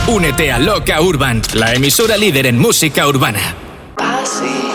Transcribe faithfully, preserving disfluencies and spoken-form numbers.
Únete a Loca Urban, la emisora líder en música urbana. Así.